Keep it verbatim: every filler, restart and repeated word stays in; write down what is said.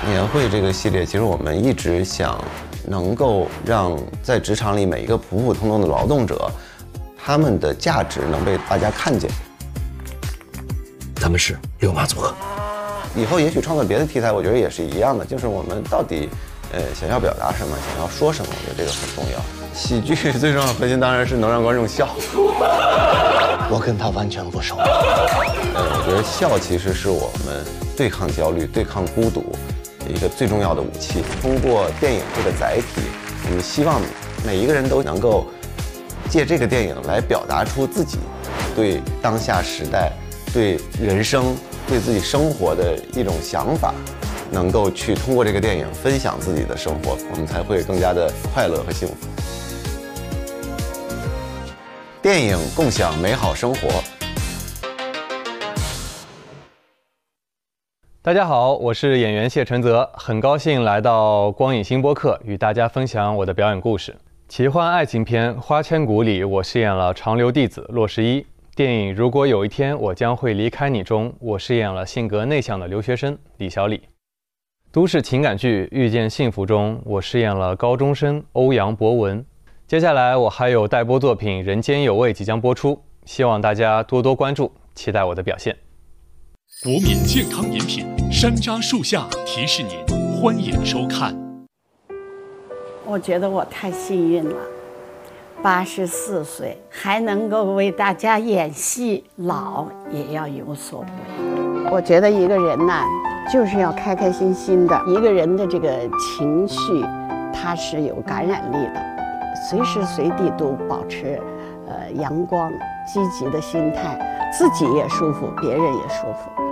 年会这个系列，其实我们一直想能够让在职场里每一个普普通通的劳动者，他们的价值能被大家看见。 咱们是六马组合， 以后也许创作别的题材，我觉得也是一样的，就是我们到底呃想要表达什么，想要说什么，我觉得这个很重要。喜剧最重要的核心当然是能让观众笑。 我跟他完全不熟。 呃，我觉得笑其实是我们对抗焦虑、对抗孤独一个最重要的武器。通过电影这个载体，我们希望每一个人都能够借这个电影来表达出自己对当下时代、对人生、对自己生活的一种想法，能够去通过这个电影分享自己的生活，我们才会更加的快乐和幸福。电影共享美好生活。 大家好，我是演员谢承泽，很高兴来到光影新播客，与大家分享我的表演故事。奇幻爱情片《花千骨》里，我饰演了长留弟子骆十一。电影《如果有一天我将会离开你》中，我饰演了性格内向的留学生李小李。都市情感剧《遇见幸福》中，我饰演了高中生欧阳博文。接下来我还有待播作品《人间有味》即将播出，希望大家多多关注，期待我的表现。 国民健康饮品山楂树下提示您，欢迎收看。 我觉得我太幸运了，八十四岁还能够为大家演戏，老也要有所为。我觉得一个人呢，就是要开开心心的，一个人的这个情绪，它是有感染力的，随时随地都保持呃阳光积极的心态，自己也舒服，别人也舒服。